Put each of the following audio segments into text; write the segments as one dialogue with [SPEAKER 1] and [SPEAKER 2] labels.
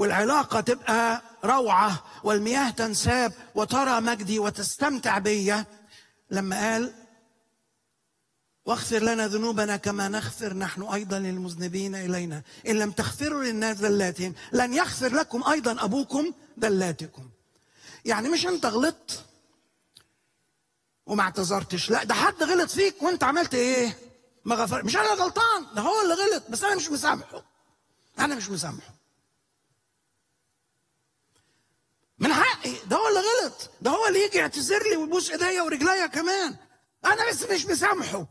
[SPEAKER 1] والعلاقة تبقى روعة والمياه تنساب وترى مجدي وتستمتع بيا، لما قال واغفر لنا ذنوبنا كما نغفر نحن أيضا للمذنبين إلينا، إن لم تغفروا للناس ذلاتهم لن يغفر لكم أيضا أبوكم ذلاتكم. يعني مش أنت غلطت وما اعتذرتش، لا ده حد غلط فيك وأنت عملت إيه؟ ما غفر. مش أنا غلطان، ده هو اللي غلط بس أنا مش مسامحه. أنا مش مسامحه، من حقي، ده هو اللي غلط، ده هو اللي يجي يعتذر لي ويبوس ايديا ورجليا كمان، انا بس مش مسامحه.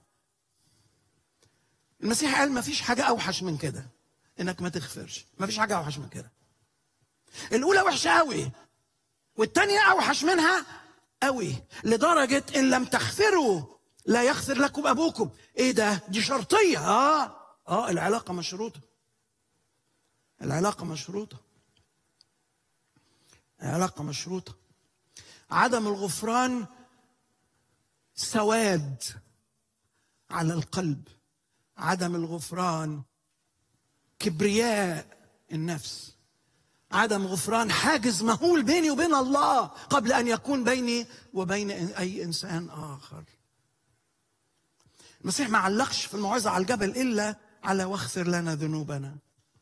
[SPEAKER 1] المسيح قال ما فيش حاجه اوحش من كده انك ما تغفرش، ما فيش حاجه اوحش من كده. الاولى وحشه قوي والثانيه اوحش منها قوي، لدرجه ان لم تغفروا لا يغفر لكم ابوكم. ايه ده؟ دي شرطيه. العلاقه مشروطه، العلاقه مشروطه، علاقة مشروطة. عدم الغفران سواد على القلب، عدم الغفران كبرياء النفس، عدم غفران حاجز مهول بيني وبين الله قبل أن يكون بيني وبين أي إنسان آخر. المسيح ما علقش في الموعظة على الجبل إلا على واغفر لنا ذنوبنا.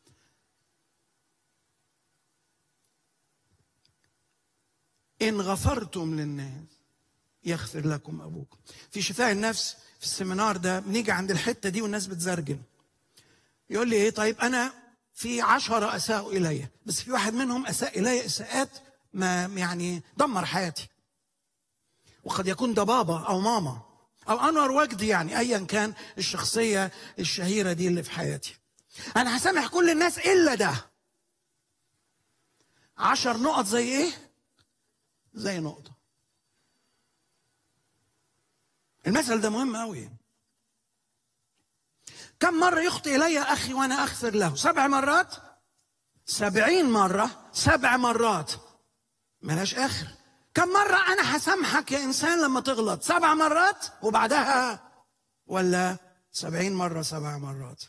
[SPEAKER 1] إن غفرتم للناس يغفر لكم أبوكم. في شفاء النفس في السيمينار ده بنيجي عند الحتة دي والناس بتزرجن، يقول لي إيه؟ طيب أنا في 10 أساءوا إلي، بس في واحد منهم أساء إلي إساءات ما يعني دمر حياتي، وقد يكون ده بابا أو ماما أو أنور وجدي، يعني أيا كان الشخصية الشهيرة دي اللي في حياتي، أنا هسامح كل الناس إلا ده. 10 نقط زي إيه؟ زي نقطة. المثل ده مهم قوي. كم مرة يخطئ إلي أخي وأنا أغفر له؟ 7 مرات؟ 70 مرة؟ 7 مرات ملاش آخر. كم مرة أنا هسامحك يا إنسان لما تغلط؟ 7 مرات وبعدها، ولا 70 مرة 7 مرات؟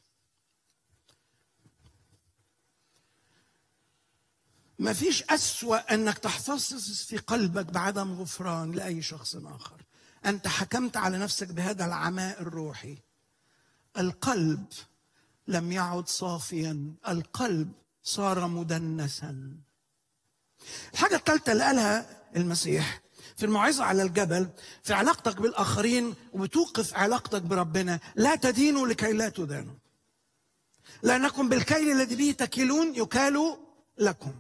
[SPEAKER 1] ما فيش أسوأ أنك تحتفظ في قلبك بعدم غفران لأي شخص آخر. أنت حكمت على نفسك بهذا العماء الروحي. القلب لم يعد صافيا، القلب صار مدنسا. الحاجة الثالثة اللي قالها المسيح في الموعظة على الجبل في علاقتك بالآخرين وبتوقف علاقتك بربنا: لا تدينوا لكي لا تدانوا، لأنكم بالكيل الذي به تكيلون يكال لكم.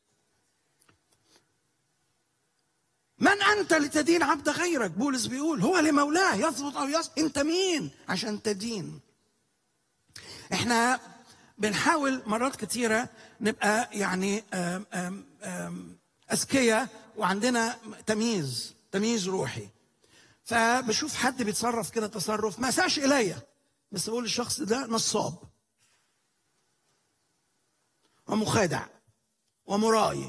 [SPEAKER 1] من أنت لتدين عبد غيرك؟ بولس بيقول هو لمولاه يثبت أو يسقط. أنت مين عشان تدين؟ إحنا بنحاول مرات كتيرة نبقى يعني أذكياء وعندنا تمييز روحي، فبشوف حد بيتصرف كده تصرف ما ساش إليا، بس بقول الشخص ده نصاب ومخادع ومرائي.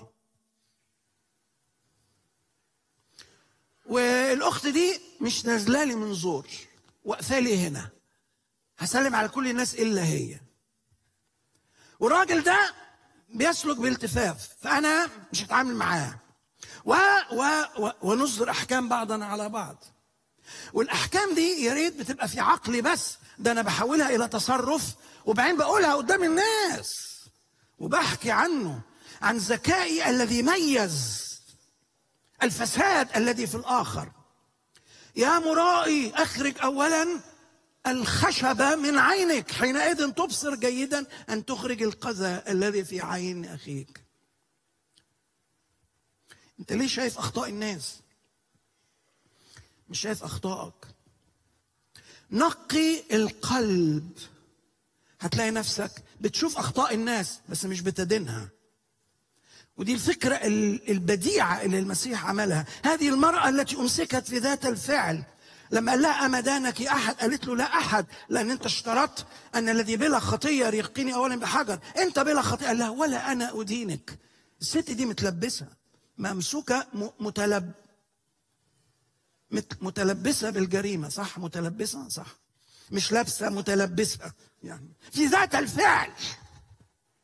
[SPEAKER 1] والأخت دي مش نازله لي من زور، واقفه لي هنا، هسلم على كل الناس إلا هي. والراجل ده بيسلك بالتفاف، فأنا مش هتعامل معاه ونصدر أحكام بعضنا على بعض. والأحكام دي يا ريت بتبقى في عقلي بس، ده أنا بحولها إلى تصرف وبعدين بقولها قدام الناس وبحكي عنه، عن ذكائي الذي ميز الفساد الذي في الآخر. يا مرائي أخرج أولا الخشبة من عينك، حينئذ تبصر جيدا أن تخرج القذى الذي في عين أخيك. أنت ليه شايف أخطاء الناس؟ مش شايف أخطائك. نقي القلب، هتلاقي نفسك بتشوف أخطاء الناس بس مش بتدينها. ودي الفكرة البديعة اللي المسيح عملها. هذه المرأة التي أمسكت في ذات الفعل لما قال لها أما دانك أحد؟ قالت له لا أحد، لأن أنت اشترطت أن الذي بلا خطية يرقيني أولا بحجر، أنت بلا خطية. قال لها ولا أنا أدينك. الست دي متلبسة، ممسوكة، متلبسة بالجريمة، صح؟ متلبسة، صح، مش لابسة، متلبسة، يعني في ذات الفعل.